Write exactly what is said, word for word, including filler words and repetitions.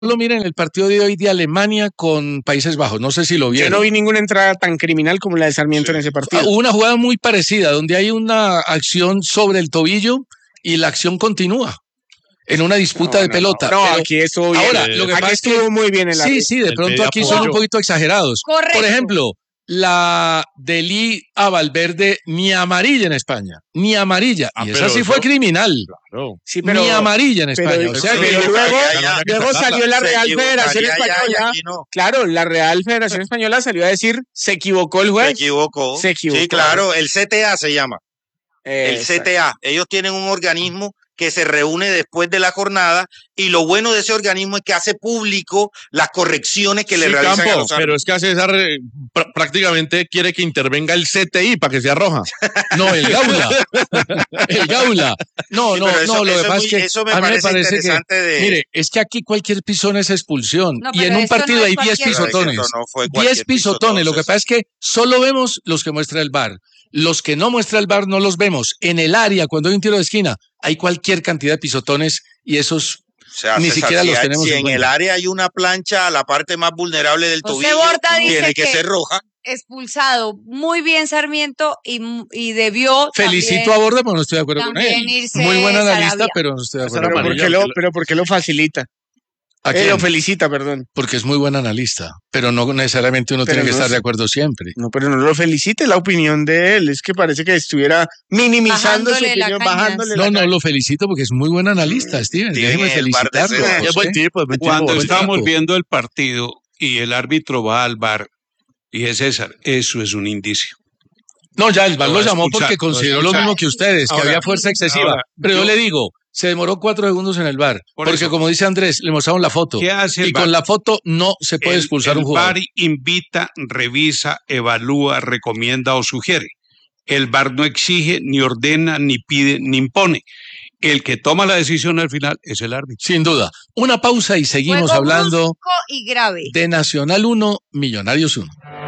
solo miren el partido de hoy de Alemania con Países Bajos, no sé si lo vieron. Yo no vi ninguna entrada tan criminal como la de Sarmiento sí. en ese partido. Hubo una jugada muy parecida, donde hay una acción sobre el tobillo y la acción continúa en una disputa no, de no, pelota. No, pero aquí estuvo bien. Ahora, lo que aquí pasa estuvo es que, muy bien el Sí, árbitro. sí, de el pronto aquí apoyo. son un poquito exagerados. Correcto. Por ejemplo, la de Lee a Valverde, ni amarilla en España, ni amarilla. Ah, y esa sí fue criminal. Claro. Sí, pero, ni amarilla en España. Pero, o sea, pero que luego, ya, ya, luego salió la Real Federación ya, Española. ya, ya, no. Claro, la Real Federación Española salió a decir, se equivocó el juez. Se equivocó. Se equivocó. Sí, claro, el C T A se llama. El Exacto. C T A. Ellos tienen un organismo que se reúne después de la jornada y lo bueno de ese organismo es que hace público las correcciones que sí, le realizan Campo, a los árbitros. pero es que a César eh, pr prácticamente quiere que intervenga el C T I para que sea roja. No, el Gaula. El Gaula. No, Sí, no, eso, no, lo eso que pasa muy, es que eso me a mí parece, me parece interesante que, de... mire, es que aquí cualquier pisón es expulsión. No, y en un partido no hay diez pisotones. No diez pisotones. Lo que pasa es que solo vemos los que muestra el V A R. Los que no muestra el V A R no los vemos. En el área, cuando hay un tiro de esquina, hay cualquier cantidad de pisotones y esos o sea, ni César, siquiera si los hay, tenemos si en en cuenta. el área hay una plancha a la parte más vulnerable del José tobillo, Borda dice tiene que, que ser roja. Expulsado muy bien Sarmiento y, y debió Felicito a Borda, pero no estoy de acuerdo con él. Muy buen analista, Sarabia. pero no estoy de acuerdo Pero con ¿por, qué él. lo, pero ¿por qué lo facilita? ¿A Eh, quién? lo felicita, perdón. Porque es muy buen analista, pero no necesariamente uno Pero tiene que no estar es- de acuerdo siempre. No, pero no lo felicite, la opinión de él. Es que parece que estuviera minimizando su Bajándole la opinión, caña. bajándole No, la no, caña. lo felicito porque es muy buen analista, Steven. Tiene Déjeme el bar de felicitarlo. César. a Es buen usted. tipo, es buen tipo. Cuando buen estamos tipo. viendo el partido y el árbitro va al V A R, dije, César, eso es un indicio. No, ya el V A R Lo lo va a llamó expulsar, porque lo va a consideró lo expulsar. mismo que ustedes, que Ahora, había fuerza excesiva. ahora, Pero yo, yo- le digo, se demoró cuatro segundos en el V A R. Por Porque eso. como dice Andrés, le mostraron la foto. ¿Qué hace el Y V A R? con la foto no se puede El- expulsar el un jugador. V A R invita, revisa, evalúa, recomienda o sugiere. El V A R no exige, ni ordena, ni pide, ni impone. El que toma la decisión al final es el árbitro. Sin duda. Una pausa y seguimos Juego hablando brusco y grave. de Nacional uno, Millonarios uno.